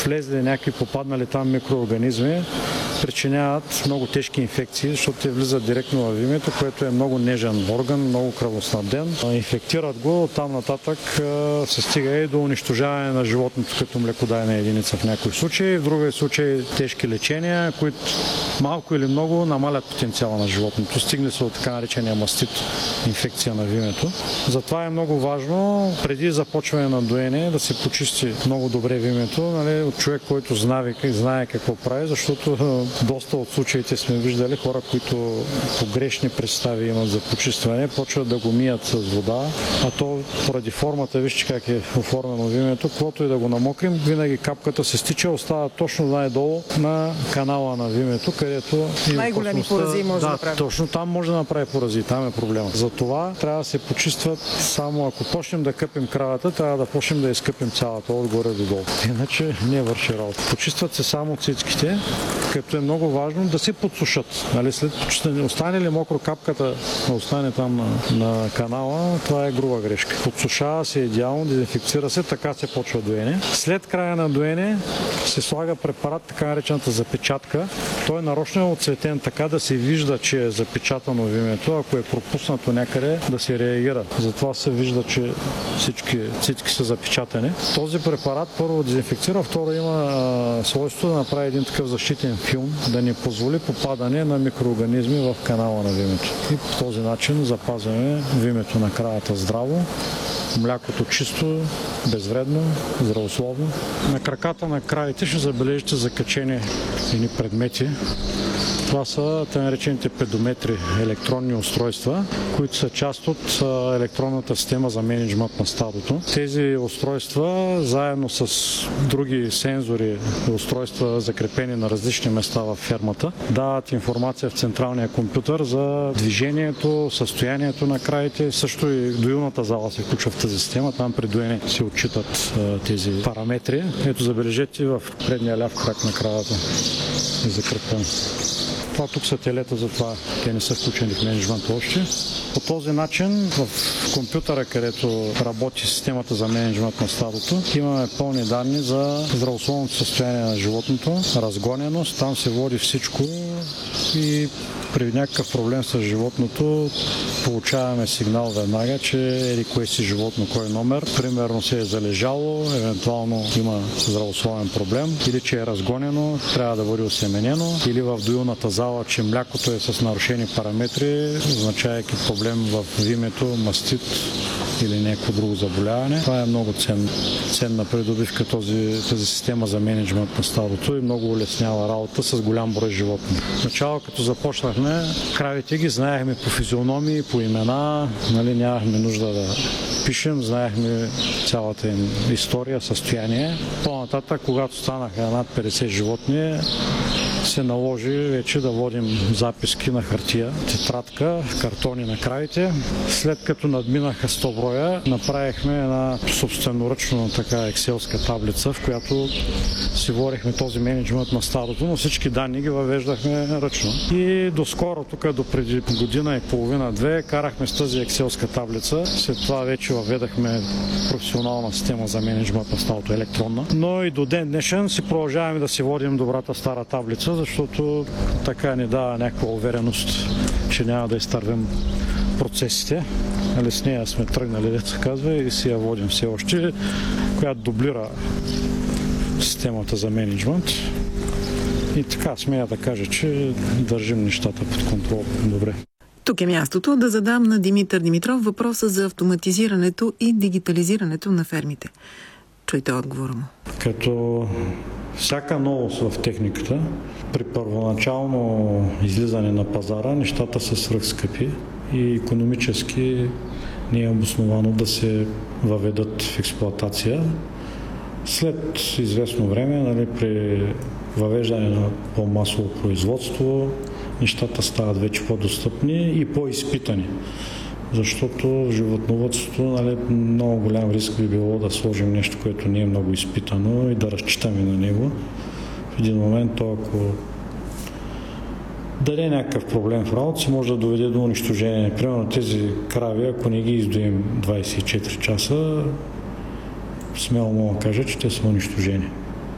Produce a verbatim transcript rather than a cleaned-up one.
влезли някакви попаднали там микроорганизми, причиняват много тежки инфекции, защото те влизат директно във вимето, което е много нежен орган, много кръвоснабден. Инфектират го, оттам нататък се стига и до унищожаване на животното като млекодайна единица в някои случаи, в други случаи тежки лечения, които малко или много намалят потенциала на животното. Стигне се от така наречения мастит, инфекция на вимето. Затова е много важно преди започване на доене да се почисти много добре вимето, нали, от човек, който знае, знае какво прави, защото доста от случаите сме виждали хора, които погрешни представи имат за почистване, почват да го мият с вода, а то поради формата, вижте как е оформено вимето, каквото и да го намокрим, винаги капката се стича, остава точно най-долу на канала на вимето, където най-големи порази може да, да прави. Точно там може да направи порази, там е проблема. Затова трябва да се почистват само ако почнем да къпим кравата, трябва да почнем да изкъпим цялата отгоре до долу. Иначе не върши работа. Почистват се само цицките, като е много важно да се подсушат. Нали, след почистване, остане ли мокро капката, остане там на, на канала, това е груба грешка. Подсушава се идеално, дезинфекцира се, така се почва доене. След края на доене се слага препарат, така наречената запечатка. Той е нарочно оцветен така да се вижда, че е запечатано вимето, ако е пропуснато някъде да се реагира. Затова се вижда, че всички цицки са запечатани. Този препарат първо дезинфекцира, второ има а, свойство да направи един такъв защитен филм, да не позволи попадане на микроорганизми в канала на вимето. И по този начин запазваме вимето на кравата здраво, млякото чисто, безвредно, здравословно. На краката на кравите ще забележите закачени едни предмети. Това са тъй наречените педометри, електронни устройства, които са част от електронната система за мениджмънт на стадото. Тези устройства, заедно с други сензори и устройства, закрепени на различни места в фермата, дават информация в централния компютър за движението, състоянието на кравите. Също и доилната зала се включва в тази система. Там при доене се отчитат тези параметри. Ето забележете в предния ляв крак на кравата е закрепен. Това тук са телета, затова те не са включени в мениджмънта още. По този начин в компютъра, където работи системата за мениджмънт на стадото, имаме пълни данни за здравословното състояние на животното, разгоненост, там се води всичко и при някакъв проблем с животното получаваме сигнал веднага, че еди кое си животно, кой номер, примерно се е залежало, евентуално има здравословен проблем, или че е разгонено, трябва да бъде осеменено, или в доилната зала, че млякото е с нарушени параметри, означавайки проблем в вимето, мастит или някакво друго заболяване. Това е много цен, ценна придобивка, този, тази система за мениджмънт на стадото и много улеснява работа с голям брой животни. Начало, като започнахме, кравите ги знаехме по физиономии, по имена, нали, нямахме нужда да пишем, знаехме цялата им история, състояние. По-нататък, когато станаха над петдесет животни, се наложи вече да водим записки на хартия, тетрадка, картони на кравите. След като надминаха сто броя, направихме една собственоръчна така екселска таблица, в която си водихме този мениджмънт на стадото, но всички данни ги въвеждахме ръчно. И доскоро, тук до преди година и половина-две, карахме с тази екселска таблица. След това вече въведахме професионална система за мениджмънт на стадото, електронна. Но и до ден днешен си продължаваме да си водим добрата стара таблица, защото така ни дава някаква увереност, че няма да изтървим процесите. Нали, с нея сме тръгнали, дето се казва, и си я водим все още, която дублира системата за мениджмънт. И така смея да кажа, че държим нещата под контрол добре. Тук е мястото да задам на Димитър Димитров въпроса за автоматизирането и дигитализирането на фермите. Чуйте отговора му. Като всяка новост в техниката, при първоначално излизане на пазара, нещата са свръхскъпи и икономически не е обосновано да се въведат в експлоатация. След известно време, нали, при въвеждане на по-масово производство, нещата стават вече по-достъпни и по-изпитани. Защото в животновъдството, нали, много голям риск би било да сложим нещо, което не е много изпитано и да разчитаме на него. В един момент, то ако даде някакъв проблем в работа, си може да доведе до унищожение. Примерно тези крави, ако не ги издоим двадесет и четири часа, смело мога да кажа, че те са унищожени.